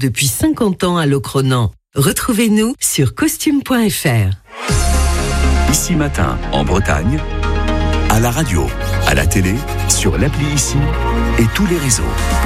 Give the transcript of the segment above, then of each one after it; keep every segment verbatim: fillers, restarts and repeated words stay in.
depuis cinquante ans à Locronan. Retrouvez-nous sur costume point f r. Ici Matin, en Bretagne, à la radio, à la télé, sur l'appli Ici et tous les réseaux.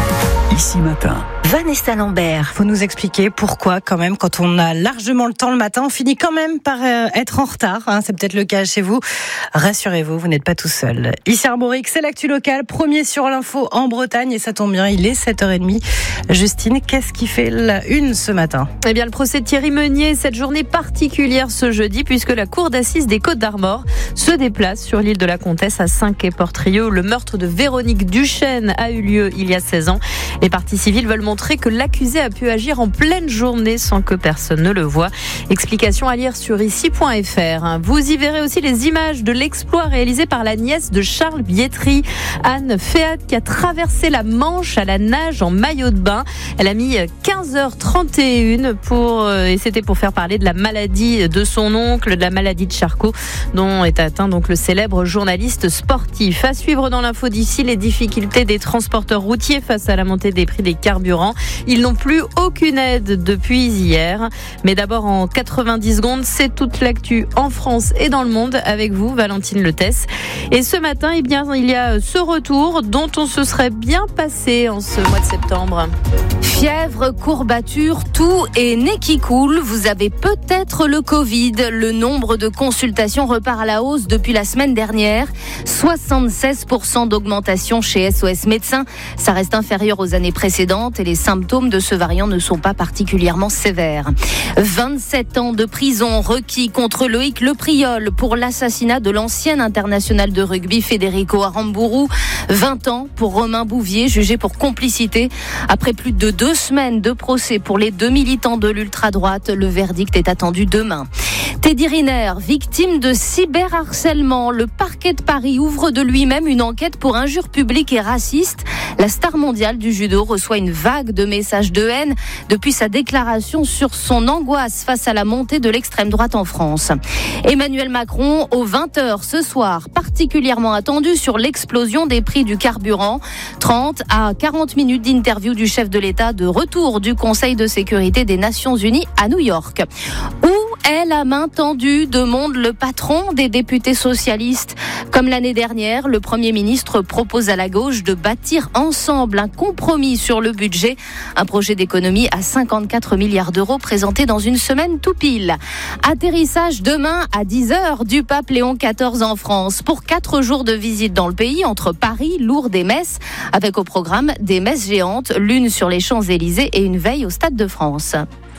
Ici Matin. Vanessa Lambert. Faut nous expliquer pourquoi, quand même, quand on a largement le temps le matin, on finit quand même par euh, être en retard. Hein, c'est peut-être le cas chez vous. Rassurez-vous, vous n'êtes pas tout seul. Ici Armorique, c'est l'actu locale, premier sur l'info en Bretagne, et ça tombe bien, il est sept heures trente. Justine, qu'est-ce qui fait la une ce matin ? Eh bien, le procès de Thierry Meunier, cette journée particulière ce jeudi, puisque la cour d'assises des Côtes-d'Armor se déplace sur l'île de la Comtesse à Saint-Quay-Portrieux. Le meurtre de Véronique Duchesne a eu lieu il y a seize ans. Les parties civiles veulent montrer que l'accusé a pu agir en pleine journée sans que personne ne le voie. Explication à lire sur ici point f r. Vous y verrez aussi les images de l'exploit réalisé par la nièce de Charles Bietri, Anne Féat, qui a traversé la Manche à la nage en maillot de bain. Elle a mis quinze heures trente et une pour, et c'était pour faire parler de la maladie de son oncle, de la maladie de Charcot, dont est atteint donc le célèbre journaliste sportif. À suivre dans l'info d'ici, les difficultés des transporteurs routiers face à la montée des prix des carburants. Ils n'ont plus aucune aide depuis hier. Mais d'abord, en quatre-vingt-dix secondes, c'est toute l'actu en France et dans le monde avec vous, Valentine Letesse. Et ce matin, eh bien, il y a ce retour dont on se serait bien passé en ce mois de septembre. Fièvre, courbature, toux et nez qui coule. Vous avez peut-être le Covid. Le nombre de consultations repart à la hausse depuis la semaine dernière. soixante-seize pour cent d'augmentation chez S O S Médecins. Ça reste inférieur aux années précédentes et les symptômes de ce variant ne sont pas particulièrement sévères. vingt-sept ans de prison requis contre Loïc Lepriol pour l'assassinat de l'ancien international de rugby Federico Aramburu. vingt ans pour Romain Bouvier, jugé pour complicité. Après plus de deux semaines de procès pour les deux militants de l'ultra-droite, le verdict est attendu demain. Teddy Riner, victime de cyberharcèlement. Le parquet de Paris ouvre de lui-même une enquête pour injures publiques et racistes. La star mondiale du judo reçoit une vague de messages de haine depuis sa déclaration sur son angoisse face à la montée de l'extrême droite en France. Emmanuel Macron, aux vingt heures ce soir, particulièrement attendu sur l'explosion des prix du carburant. trente à quarante minutes d'interview du chef de l'État de retour du Conseil de sécurité des Nations Unies à New York. Où est la main tendue, demande le patron des députés socialistes. Comme l'année dernière, le Premier ministre propose à la gauche de bâtir ensemble un compromis sur le budget. Un projet d'économie à cinquante-quatre milliards d'euros présenté dans une semaine tout pile. Atterrissage demain à dix heures du pape Léon quatorze en France pour quatre jours de visite dans le pays entre Paris, Lourdes et Metz, avec au programme des messes géantes, l'une sur les Champs-Élysées et une veille au Stade de France.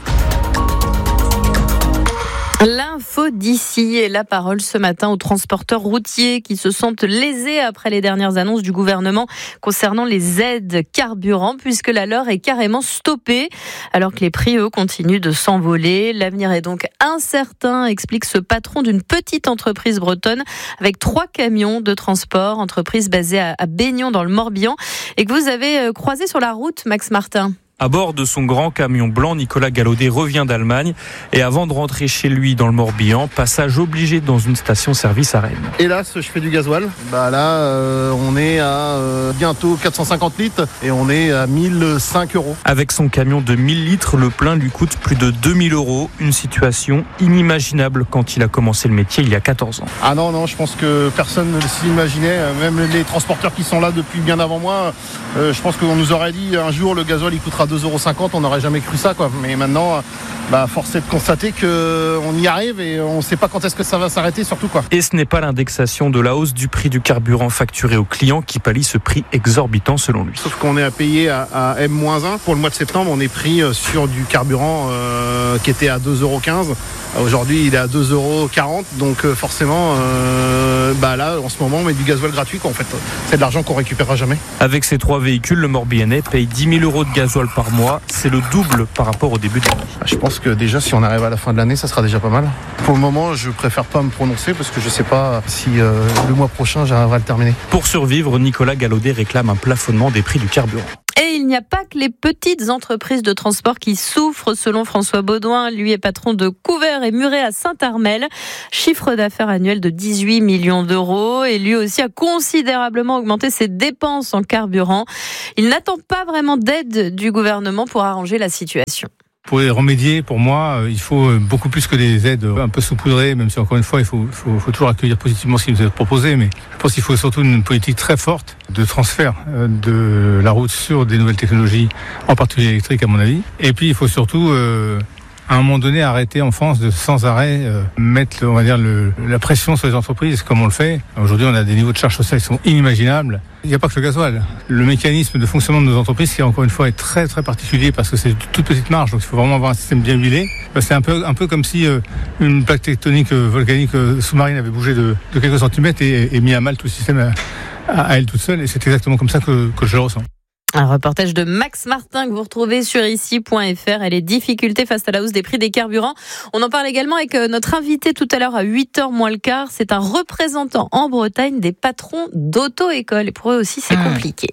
L'info d'ici et la parole ce matin aux transporteurs routiers qui se sentent lésés après les dernières annonces du gouvernement concernant les aides carburant, puisque la leur est carrément stoppée alors que les prix, eux, continuent de s'envoler. L'avenir est donc incertain, explique ce patron d'une petite entreprise bretonne avec trois camions de transport, entreprise basée à Baignon dans le Morbihan, et que vous avez croisé sur la route, Max Martin. À bord de son grand camion blanc, Nicolas Galaudet revient d'Allemagne et avant de rentrer chez lui dans le Morbihan, passage obligé dans une station-service à Rennes. Hélas, je fais du gasoil. Bah là, euh, on est à euh, bientôt quatre cent cinquante litres et on est à mille cinq euros. Avec son camion de mille litres, le plein lui coûte plus de deux mille euros. Une situation inimaginable quand il a commencé le métier il y a quatorze ans. Ah non, non, je pense que personne ne s'imaginait. Même les transporteurs qui sont là depuis bien avant moi, euh, je pense qu'on nous aurait dit un jour le gasoil il coûtera deux euros cinquante, on n'aurait jamais cru ça, quoi. Mais maintenant, bah, force est de constater qu'on y arrive et on ne sait pas quand est-ce que ça va s'arrêter, surtout, quoi. Et ce n'est pas l'indexation de la hausse du prix du carburant facturé aux clients qui pallie ce prix exorbitant selon lui. Sauf qu'on est à payer à, à M moins un. Pour le mois de septembre, on est pris sur du carburant euh, qui était à deux euros quinze. Aujourd'hui, il est à deux euros quarante. Donc euh, forcément, euh, bah là, en ce moment, on met du gasoil gratuit, quoi, en fait. C'est de l'argent qu'on récupérera jamais. Avec ces trois véhicules, le Morbihanais paye dix mille euros de gasoil par mois. C'est le double par rapport au début de l'année. Je pense que déjà, si on arrive à la fin de l'année, ça sera déjà pas mal. Pour le moment, je préfère pas me prononcer parce que je sais pas si euh, le mois prochain, j'arriverai à le terminer. Pour survivre, Nicolas Galaudet réclame un plafonnement des prix du carburant. Et il n'y a pas que les petites entreprises de transport qui souffrent, selon François Baudouin. Lui est patron de Couvert et Muret à Saint-Armel. Chiffre d'affaires annuel de dix-huit millions d'euros. Et lui aussi a considérablement augmenté ses dépenses en carburant. Il n'attend pas vraiment d'aide du gouvernement pour arranger la situation. Pour y remédier, pour moi, il faut beaucoup plus que des aides un peu saupoudrées, même si encore une fois, il faut, faut, faut toujours accueillir positivement ce qui nous est proposé, mais je pense qu'il faut surtout une politique très forte de transfert de la route sur des nouvelles technologies, en particulier électriques à mon avis. Et puis il faut surtout, euh, à un moment donné, arrêter en France de sans arrêt euh, mettre, on va dire, le, la pression sur les entreprises comme on le fait. Aujourd'hui, on a des niveaux de charges sociales qui sont inimaginables. Il n'y a pas que le gasoil. Le mécanisme de fonctionnement de nos entreprises, qui encore une fois est très très particulier parce que c'est une toute petite marge, donc il faut vraiment avoir un système bien huilé. C'est un peu un peu comme si euh, une plaque tectonique euh, volcanique euh, sous-marine avait bougé de, de quelques centimètres et, et mis à mal tout le système à, à, à elle toute seule. Et c'est exactement comme ça que, que je le ressens. Un reportage de Max Martin que vous retrouvez sur ici point f r et les difficultés face à la hausse des prix des carburants. On en parle également avec notre invité tout à l'heure à huit heures moins le quart. C'est un représentant en Bretagne des patrons d'auto-école. Et pour eux aussi, c'est mmh. compliqué.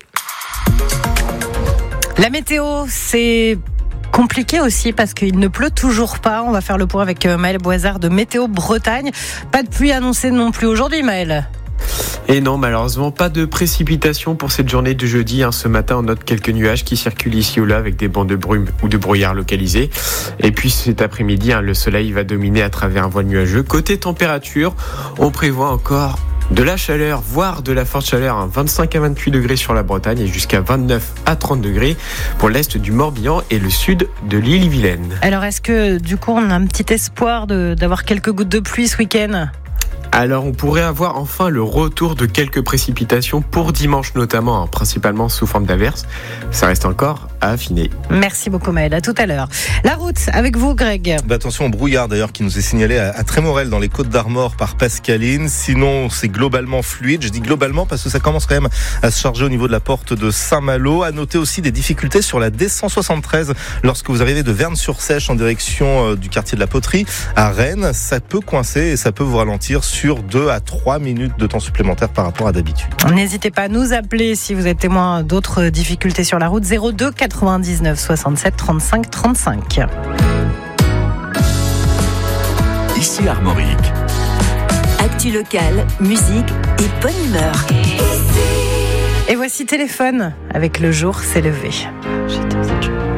La météo, c'est compliqué aussi parce qu'il ne pleut toujours pas. On va faire le point avec Maël Boisard de Météo Bretagne. Pas de pluie annoncée non plus aujourd'hui, Maël. Et non, malheureusement, pas de précipitations pour cette journée de jeudi. Hein. Ce matin, on note quelques nuages qui circulent ici ou là avec des bancs de brume ou de brouillard localisés. Et puis cet après-midi, hein, le soleil va dominer à travers un voile nuageux. Côté température, on prévoit encore de la chaleur, voire de la forte chaleur, hein, vingt-cinq à vingt-huit degrés sur la Bretagne et jusqu'à vingt-neuf à trente degrés pour l'est du Morbihan et le sud de l'île-et-Vilaine. Alors, est-ce que du coup, on a un petit espoir de, d'avoir quelques gouttes de pluie ce week-end ? Alors on pourrait avoir enfin le retour de quelques précipitations pour dimanche notamment, hein, principalement sous forme d'averses. Ça reste encore à affiner. Merci beaucoup Maël, à tout à l'heure. La route avec vous Greg. Bah, attention au brouillard d'ailleurs qui nous est signalé à, à Trémorel dans les Côtes d'Armor par Pascaline. Sinon c'est globalement fluide. Je dis globalement parce que ça commence quand même à se charger au niveau de la porte de Saint-Malo. À noter aussi des difficultés sur la D cent soixante-treize lorsque vous arrivez de Verne-sur-Sèche en direction euh, du quartier de la Poterie à Rennes. Ça peut coincer et ça peut vous ralentir sur sur deux à trois minutes de temps supplémentaire par rapport à d'habitude. N'hésitez pas à nous appeler si vous êtes témoin d'autres difficultés sur la route. zéro deux quatre-vingt-dix-neuf soixante-sept trente-cinq trente-cinq. Ici Armorique. Actu locale, musique et bonne humeur. Et voici Téléphone avec Le jour s'est levé. J'étais